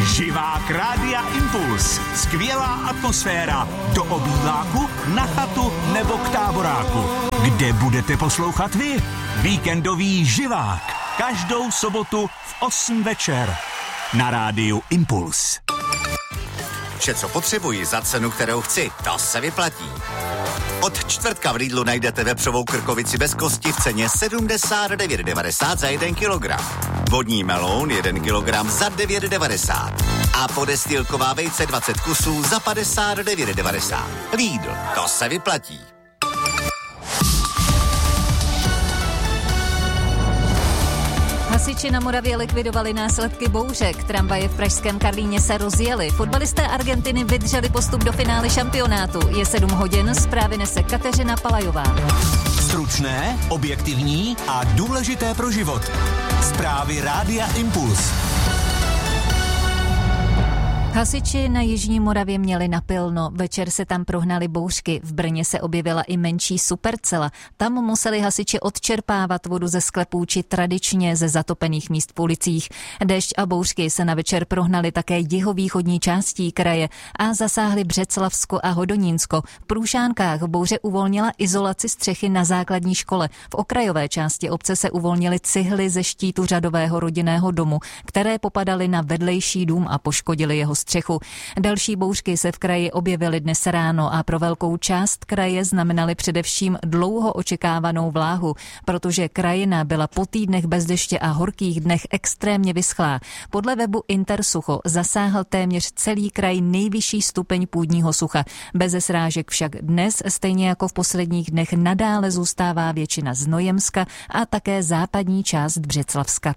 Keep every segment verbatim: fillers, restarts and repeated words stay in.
Živák Rádia Impuls. Skvělá atmosféra do obýváku, na chatu nebo k táboráku. Kde budete poslouchat vy? Víkendový živák. Každou sobotu v osm večer. Na rádiu Impuls. Vše, co potřebuji za cenu, kterou chci, to se vyplatí. Od čtvrtka v Lidlu najdete vepřovou krkovici bez kosti v ceně sedmdesát devět devadesát za jeden kilogram. Vodní meloun jeden kilogram za devět devadesát. A podestýlková vejce dvacet kusů za padesát devět devadesát. Lidl, to se vyplatí. Hasiči na Moravě likvidovali následky bouřek, tramvaje v pražském Karlíně se rozjeli, fotbalisté Argentiny vydrželi postup do finále šampionátu. Je sedm hodin, zprávy nese Kateřina Palajová. Stručné, objektivní a důležité pro život. Zprávy Rádia Impuls. Hasiči na jižní Moravě měli napilno, večer se tam prohnaly bouřky, v Brně se objevila i menší supercela. Tam museli hasiči odčerpávat vodu ze sklepů či tradičně ze zatopených míst v ulicích. Déšť a bouřky se na večer prohnaly také jihovýchodní částí kraje a zasáhly Břeclavsko a Hodonínsko. V Průšánkách bouře uvolnila izolaci střechy na základní škole. V okrajové části obce se uvolnily cihly ze štítu řadového rodinného domu, které popadaly na vedlejší dům a poškodily jeho střechu. Další bouřky se v kraji objevily dnes ráno a pro velkou část kraje znamenaly především dlouho očekávanou vláhu, protože krajina byla po týdnech bez deště a horkých dnech extrémně vyschlá. Podle webu Intersucho zasáhl téměř celý kraj nejvyšší stupeň půdního sucha. Beze srážek však dnes, stejně jako v posledních dnech, nadále zůstává většina Znojemska a také západní část Břeclavska.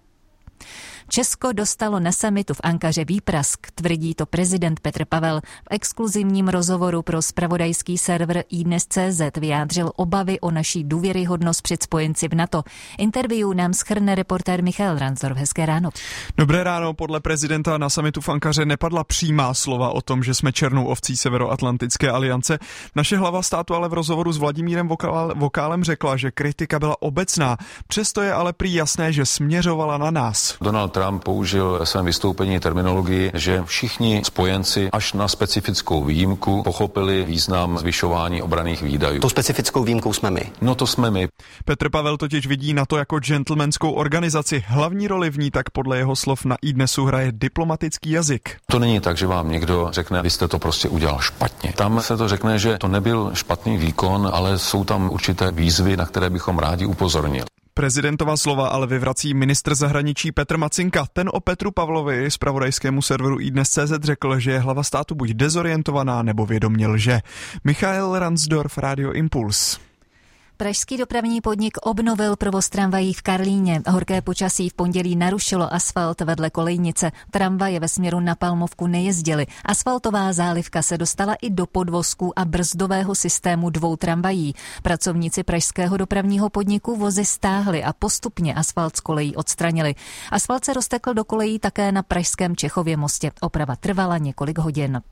Česko dostalo na summitu v Ankaře výprask, tvrdí to prezident Petr Pavel. V exkluzivním rozhovoru pro zpravodajský server iDnes tečka cé zet vyjádřil obavy o naší důvěryhodnost před spojenci v NATO. Interview nám shrne reportér Michal Ransdorf. Hezké ráno. Dobré ráno. Podle prezidenta na summitu v Ankaře nepadla přímá slova o tom, že jsme černou ovcí Severoatlantické aliance. Naše hlava státu ale v rozhovoru s Vladimírem Vokálem řekla, že kritika byla obecná. Přesto je ale prý jasné, že směřovala na nás. Donald Trump použil ve svém vystoupení terminologii, že všichni spojenci až na specifickou výjimku pochopili význam zvyšování obranných výdajů. Tou specifickou výjimkou jsme my. No to jsme my. Petr Pavel totiž vidí NATO jako gentlemanskou organizaci. Hlavní roli v ní tak podle jeho slov na iDnesu hraje diplomatický jazyk. To není tak, že vám někdo řekne, vy jste to prostě udělal špatně. Tam se to řekne, že to nebyl špatný výkon, ale jsou tam určité výzvy, na které bychom rádi upozornili. Prezidentova slova ale vyvrací ministr zahraničí Petr Macinka. Ten o Petru Pavlovi zpravodajskému serveru iDnes tečka cé zet řekl, že je hlava státu buď dezorientovaná nebo vědomě lže. Michal Ransdorf, Radio Impuls. Pražský dopravní podnik obnovil provoz tramvají v Karlíně. Horké počasí v pondělí narušilo asfalt vedle kolejnice. Tramvaje ve směru na Palmovku nejezdily. Asfaltová zálivka se dostala i do podvozků a brzdového systému dvou tramvají. Pracovníci pražského dopravního podniku vozy stáhli a postupně asfalt z kolejí odstranili. Asfalt se roztekl do kolejí také na pražském Čechově mostě. Oprava trvala několik hodin.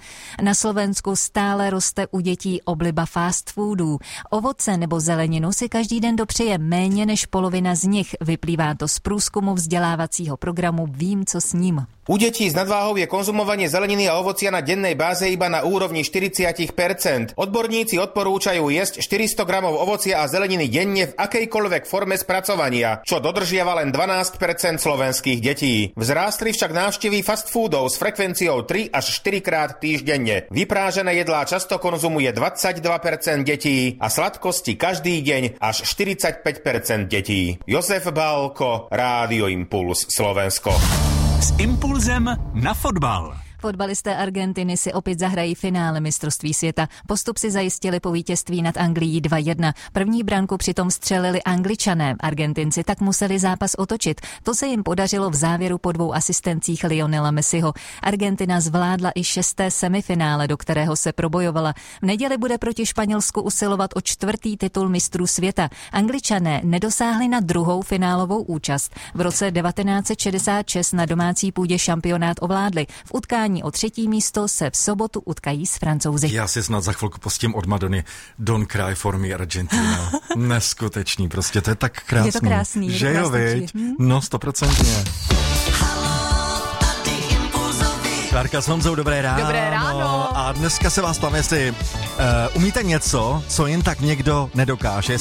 Na Slovensku stále roste u dětí obliba fast foodů. Ovoce nebo zeleninu si každý den dopřeje méně než polovina z nich. Vyplývá to z průzkumu vzdělávacího programu Vím, co s ním. U detí s nadváhou je konzumovanie zeleniny a ovocia na dennej báze iba na úrovni štyridsať percent. Odborníci odporúčajú jesť štyristo gramov ovocia a zeleniny denne v akejkoľvek forme spracovania, čo dodržiava len dvanásť percent slovenských detí. Vzrástli však návštevy fast foodov s frekvenciou tri až štyri krát týždenne. Vyprážené jedlá často konzumuje dvadsaťdva percent detí a sladkosti každý deň až štyridsaťpäť percent detí. Jozef Bálko, Rádio Impuls, Slovensko. S impulzem na fotbal. Fotbalisté Argentiny si opět zahrají finále mistrovství světa. Postup si zajistili po vítězství nad Anglií dva jedna. První branku přitom střelili Angličané. Argentinci tak museli zápas otočit. To se jim podařilo v závěru po dvou asistencích Lionela Messiho. Argentina zvládla i šesté semifinále, do kterého se probojovala. V neděli bude proti Španělsku usilovat o čtvrtý titul mistrů světa. Angličané nedosáhli na druhou finálovou účast. V roce devatenáct set šedesát šest na domácí půdě šampionát ovládli. V utkání o třetí místo se v sobotu utkají s Francouzi. Já si snad za chvilku pustím od Madony Don't Cry for Me Argentina. Neskutečný, prostě to je tak krásný. Je to krásný. Že jo, viď? No, stoprocentně. Klárka s Honzou, dobré ráno. Dobré ráno. A dneska se vás ptám, jestli uh, umíte něco, co jen tak někdo nedokáže.